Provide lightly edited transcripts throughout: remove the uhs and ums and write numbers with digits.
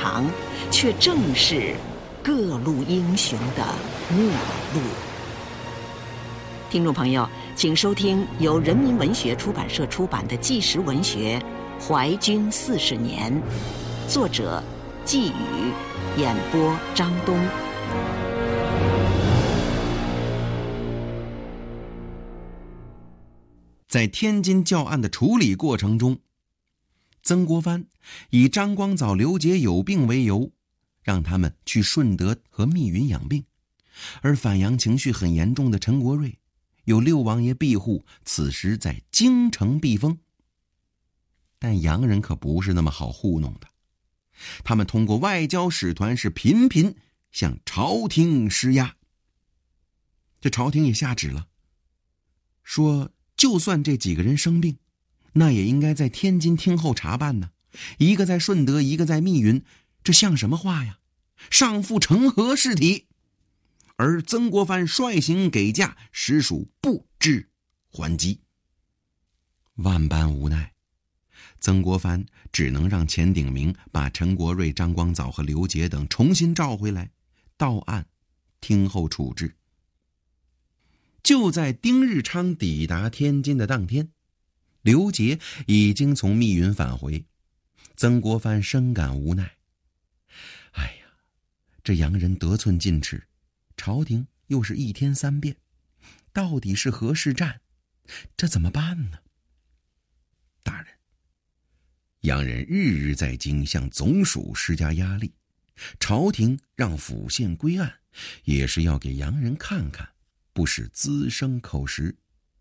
场，却正是各路英雄的末路。听众朋友，请收听由人民文学出版社出版的纪实文学《淮军40年》，作者季宇，演播张东。 在天津教案的处理过程中，曾国藩以张光藻、刘杰有病为由，让他们去顺德和密云养病，而反洋情绪很严重的陈国瑞有六王爷庇护，此时在京城避风。但洋人可不是那么好糊弄的，他们通过外交使团是频频向朝廷施压。这朝廷也下旨了，说就算这几个人生病，那也应该在天津听候查办呢。一个在顺德，一个在密云，这像什么话呀？上负成何事体？而曾国藩率行给假，实属不知还击。万般无奈，曾国藩只能让钱鼎铭把陈国瑞、张光藻和刘杰等重新召回来，到案听候处置。就在丁日昌抵达天津的当天，刘杰已经从密云返回。曾国藩深感无奈，哎呀，这洋人得寸进尺，朝廷又是一天3变，到底是何事战？这怎么办呢？大人，洋人日日在京向总署施加压力，朝廷让府县归案，也是要给洋人看看，不使滋生口实。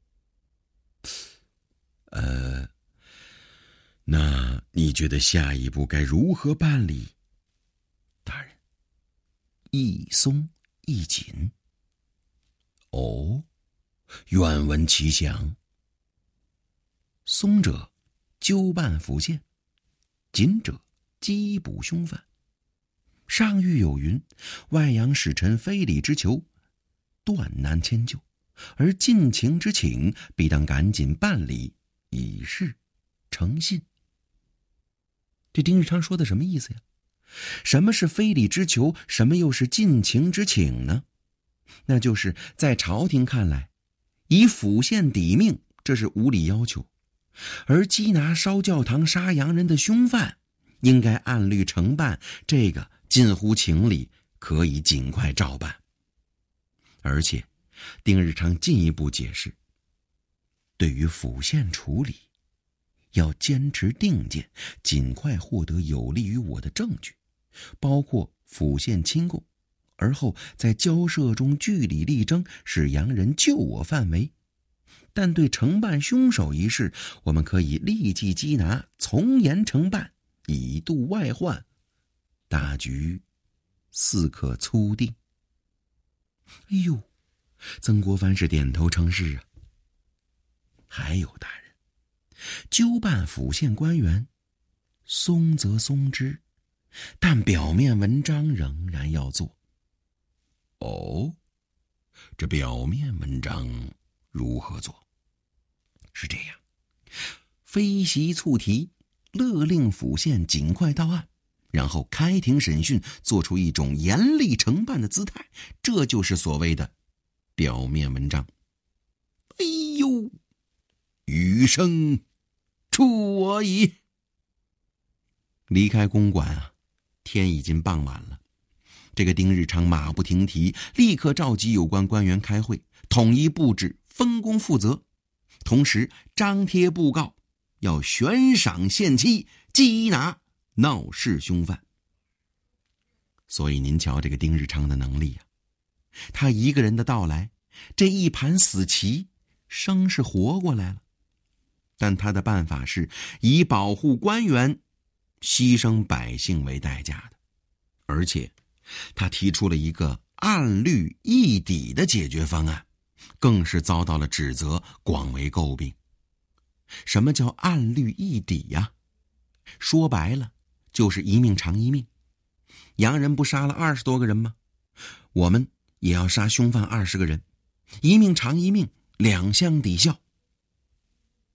那你觉得下一步该如何办理？大人，一松一紧。哦，愿闻其详。松者，纠办府县；紧者，缉捕凶犯。上谕有云：外洋使臣非礼之求，断难迁就，而尽情之请，必当赶紧办理，以示诚信。这丁日昌说的什么意思呀？什么是非礼之求，什么又是尽情之请呢？那就是在朝廷看来，以府县抵命，这是无理要求，而缉拿烧教堂、杀洋人的凶犯，应该按律承办，这个近乎情理，可以尽快照办。而且丁日昌进一步解释，对于府县处理，要坚持定见，尽快获得有利于我的证据，包括府县亲供，而后在交涉中据理力争，使洋人就我范围。但对承办凶手一事，我们可以立即缉拿，从严承办，以度外患，大局似可粗定。哎呦，曾国藩是点头称是啊。还有大人，纠办府县官员，松则松之，但表面文章仍然要做。哦，这表面文章如何做？是这样，非席促提，勒令府县尽快到案，然后开庭审讯，做出一种严厉承办的姿态，这就是所谓的表面文章。哎呦，余生出我矣。离开公馆啊，天已经傍晚了。这个丁日昌马不停蹄，立刻召集有关官员开会，统一布置，分工负责，同时张贴布告，要悬赏限期，缉拿闹事凶犯。所以您瞧这个丁日昌的能力啊，他一个人的到来，这一盘死棋生是活过来了。但他的办法是以保护官员牺牲百姓为代价的，而且他提出了一个按律议抵的解决方案，更是遭到了指责，广为诟病。什么叫按律议抵呀？说白了就是一命偿一命。洋人不杀了20多个人吗？我们也要杀凶犯20个人，一命偿一命，两相抵消。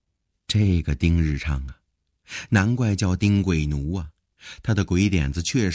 这个丁日昌啊，难怪叫丁鬼奴啊，他的鬼点子确实